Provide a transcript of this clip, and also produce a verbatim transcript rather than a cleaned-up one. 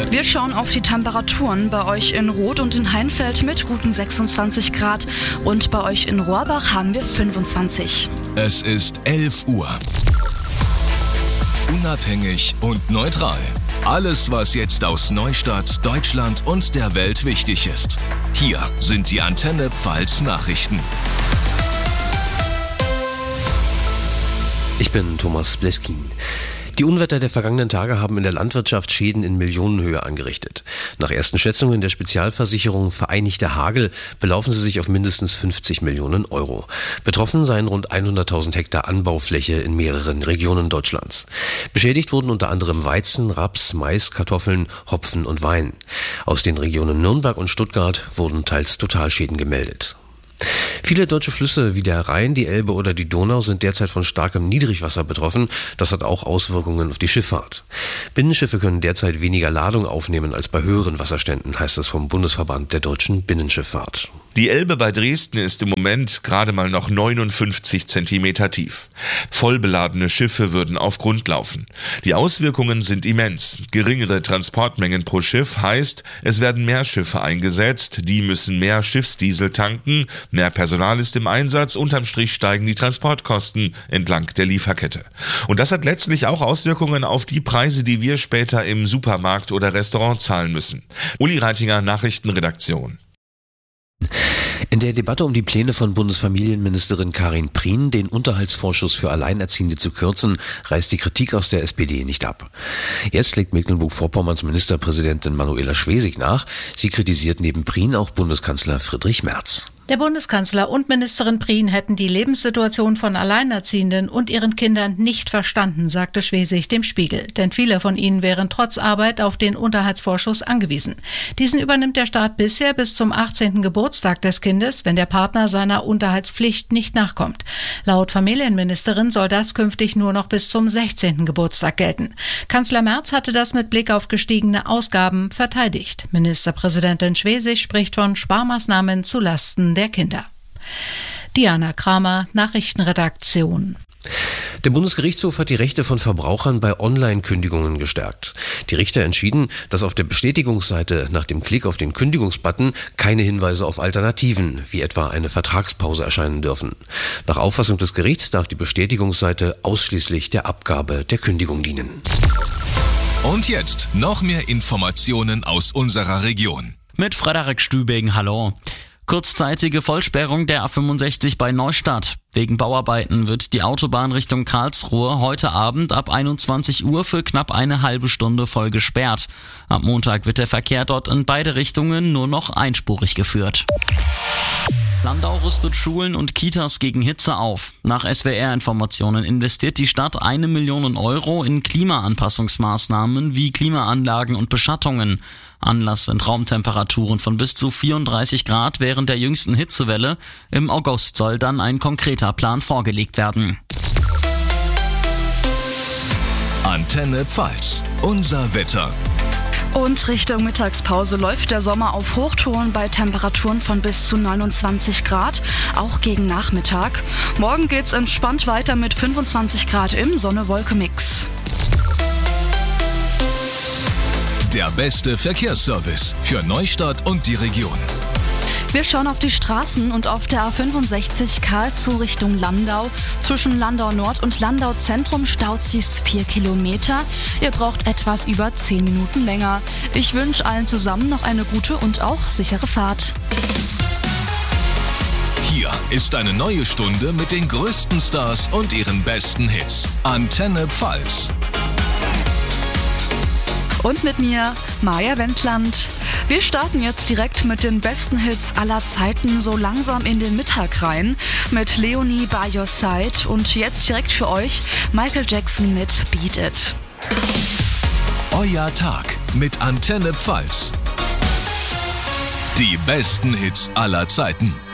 Wir schauen auf die Temperaturen. Bei euch in Roth und in Heinfeld mit guten sechsundzwanzig Grad und bei euch in Rohrbach haben wir fünfundzwanzig. Es ist elf Uhr. Unabhängig und neutral. Alles, was jetzt aus Neustadt, Deutschland und der Welt wichtig ist. Hier sind die Antenne Pfalz Nachrichten. Ich bin Thomas Bleskin. Die Unwetter der vergangenen Tage haben in der Landwirtschaft Schäden in Millionenhöhe angerichtet. Nach ersten Schätzungen der Spezialversicherung Vereinigter Hagel belaufen sie sich auf mindestens fünfzig Millionen Euro. Betroffen seien rund hunderttausend Hektar Anbaufläche in mehreren Regionen Deutschlands. Beschädigt wurden unter anderem Weizen, Raps, Mais, Kartoffeln, Hopfen und Wein. Aus den Regionen Nürnberg und Stuttgart wurden teils Totalschäden gemeldet. Viele deutsche Flüsse wie der Rhein, die Elbe oder die Donau sind derzeit von starkem Niedrigwasser betroffen. Das hat auch Auswirkungen auf die Schifffahrt. Binnenschiffe können derzeit weniger Ladung aufnehmen als bei höheren Wasserständen, heißt es vom Bundesverband der deutschen Binnenschifffahrt. Die Elbe bei Dresden ist im Moment gerade mal noch neunundfünfzig Zentimeter tief. Vollbeladene Schiffe würden auf Grund laufen. Die Auswirkungen sind immens. Geringere Transportmengen pro Schiff heißt, es werden mehr Schiffe eingesetzt, die müssen mehr Schiffsdiesel tanken, mehr Personal ist im Einsatz, unterm Strich steigen die Transportkosten entlang der Lieferkette. Und das hat letztlich auch Auswirkungen auf die Preise, die wir später im Supermarkt oder Restaurant zahlen müssen. Uli Reitinger, Nachrichtenredaktion. In der Debatte um die Pläne von Bundesfamilienministerin Karin Prien, den Unterhaltsvorschuss für Alleinerziehende zu kürzen, reißt die Kritik aus der S P D nicht ab. Jetzt legt Mecklenburg-Vorpommerns Ministerpräsidentin Manuela Schwesig nach. Sie kritisiert neben Prien auch Bundeskanzler Friedrich Merz. Der Bundeskanzler und Ministerin Prien hätten die Lebenssituation von Alleinerziehenden und ihren Kindern nicht verstanden, sagte Schwesig dem Spiegel. Denn viele von ihnen wären trotz Arbeit auf den Unterhaltsvorschuss angewiesen. Diesen übernimmt der Staat bisher bis zum achtzehnten Geburtstag des Kindes, wenn der Partner seiner Unterhaltspflicht nicht nachkommt. Laut Familienministerin soll das künftig nur noch bis zum sechzehnten Geburtstag gelten. Kanzler Merz hatte das mit Blick auf gestiegene Ausgaben verteidigt. Ministerpräsidentin Schwesig spricht von Sparmaßnahmen zulasten der Kinder. Diana Kramer, Nachrichtenredaktion. Der Bundesgerichtshof hat die Rechte von Verbrauchern bei Online-Kündigungen gestärkt. Die Richter entschieden, dass auf der Bestätigungsseite nach dem Klick auf den Kündigungsbutton keine Hinweise auf Alternativen, wie etwa eine Vertragspause, erscheinen dürfen. Nach Auffassung des Gerichts darf die Bestätigungsseite ausschließlich der Abgabe der Kündigung dienen. Und jetzt noch mehr Informationen aus unserer Region. Mit Frederik Stübing, hallo. Kurzzeitige Vollsperrung der A fünfundsechzig bei Neustadt. Wegen Bauarbeiten wird die Autobahn Richtung Karlsruhe heute Abend ab einundzwanzig Uhr für knapp eine halbe Stunde voll gesperrt. Am Montag wird der Verkehr dort in beide Richtungen nur noch einspurig geführt. Landau rüstet Schulen und Kitas gegen Hitze auf. Nach S W R-Informationen investiert die Stadt eine Million Euro in Klimaanpassungsmaßnahmen wie Klimaanlagen und Beschattungen. Anlass sind Raumtemperaturen von bis zu vierunddreißig Grad während der jüngsten Hitzewelle. Im August soll dann ein konkreter Plan vorgelegt werden. Antenne Pfalz, unser Wetter. Und Richtung Mittagspause läuft der Sommer auf Hochtouren bei Temperaturen von bis zu neunundzwanzig Grad, auch gegen Nachmittag. Morgen geht's entspannt weiter mit fünfundzwanzig Grad im Sonne-Wolke-Mix. Der beste Verkehrsservice für Neustadt und die Region. Wir schauen auf die Straßen und auf der A fünfundsechzig Karlsruhe Richtung Landau. Zwischen Landau Nord und Landau Zentrum staut sich's vier Kilometer. Ihr braucht etwas über zehn Minuten länger. Ich wünsche allen zusammen noch eine gute und auch sichere Fahrt. Hier ist eine neue Stunde mit den größten Stars und ihren besten Hits. Antenne Pfalz. Und mit mir, Maja Wendland. Wir starten jetzt direkt mit den besten Hits aller Zeiten so langsam in den Mittag rein mit Leonie by Your Side und jetzt direkt für euch Michael Jackson mit Beat It. Euer Tag mit Antenne Pfalz. Die besten Hits aller Zeiten.